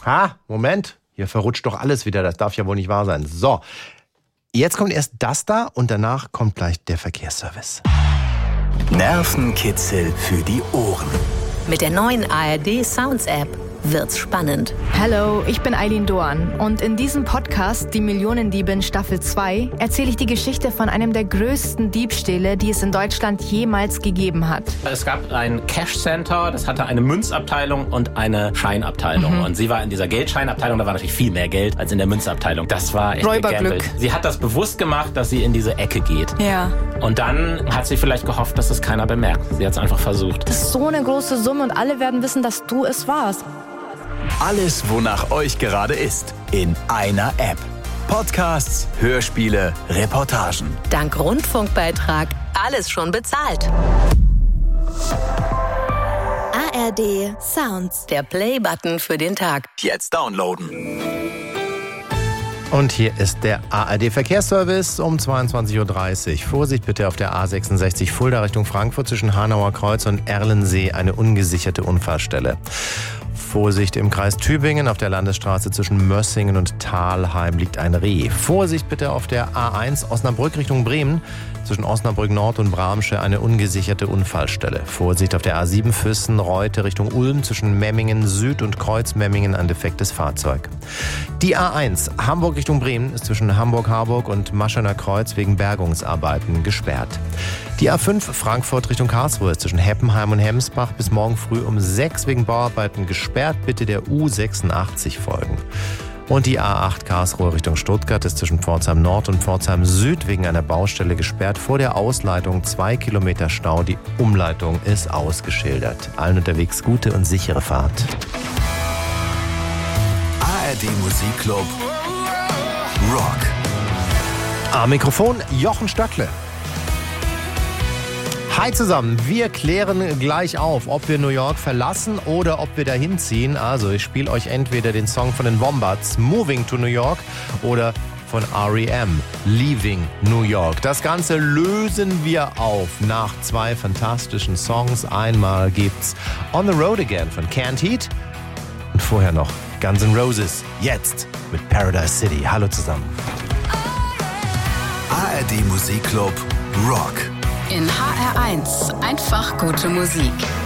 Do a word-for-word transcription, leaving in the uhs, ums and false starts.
Ah, Moment. Hier verrutscht doch alles wieder. Das darf ja wohl nicht wahr sein. So, jetzt kommt erst das da und danach kommt gleich der Verkehrsservice. Nervenkitzel für die Ohren. Mit der neuen A R D Sounds App wird's spannend. Hallo, ich bin Eileen Doan und in diesem Podcast, die Millionendiebin Staffel zwei, erzähle ich die Geschichte von einem der größten Diebstähle, die es in Deutschland jemals gegeben hat. Es gab ein Cash Center, das hatte eine Münzabteilung und eine Scheinabteilung. Mhm. Und sie war in dieser Geldscheinabteilung, da war natürlich viel mehr Geld als in der Münzabteilung. Das war echt gegambelt. Sie hat das bewusst gemacht, dass sie in diese Ecke geht. Ja. Und dann hat sie vielleicht gehofft, dass es keiner bemerkt. Sie hat es einfach versucht. Das ist so eine große Summe und alle werden wissen, dass du es warst. Alles, wonach euch gerade ist, in einer App. Podcasts, Hörspiele, Reportagen. Dank Rundfunkbeitrag alles schon bezahlt. A R D Sounds, der Play-Button für den Tag. Jetzt downloaden. Und hier ist der A R D-Verkehrsservice um zweiundzwanzig Uhr dreißig. Vorsicht bitte auf der A sechsundsechzig Fulda Richtung Frankfurt zwischen Hanauer Kreuz und Erlensee, eine ungesicherte Unfallstelle. Vorsicht im Kreis Tübingen, auf der Landesstraße zwischen Mössingen und Thalheim liegt ein Reh. Vorsicht bitte auf der A eins Osnabrück Richtung Bremen, zwischen Osnabrück Nord und Bramsche eine ungesicherte Unfallstelle. Vorsicht auf der A sieben Füssen-Reute Richtung Ulm, zwischen Memmingen Süd und Kreuz-Memmingen ein defektes Fahrzeug. Die A eins Hamburg Richtung Bremen ist zwischen Hamburg-Harburg und Maschener Kreuz wegen Bergungsarbeiten gesperrt. Die A fünf Frankfurt Richtung Karlsruhe ist zwischen Heppenheim und Hemsbach bis morgen früh um sechs wegen Bauarbeiten gesperrt. Bitte der U sechsundachtzig folgen. Und die A acht Karlsruhe Richtung Stuttgart ist zwischen Pforzheim Nord und Pforzheim Süd wegen einer Baustelle gesperrt. Vor der Ausleitung zwei Kilometer Stau. Die Umleitung ist ausgeschildert. Allen unterwegs gute und sichere Fahrt. A R D Musikclub Rock. Am Mikrofon Jochen Stöckle. Hi zusammen, wir klären gleich auf, ob wir New York verlassen oder ob wir dahin ziehen. Also ich spiele euch entweder den Song von den Wombats, Moving to New York, oder von R E M, Leaving New York. Das Ganze lösen wir auf nach zwei fantastischen Songs. Einmal gibt's On the Road Again von Canned Heat und vorher noch Guns N' Roses, jetzt mit Paradise City. Hallo zusammen. A R D Musikclub Rock. In H R eins einfach gute Musik.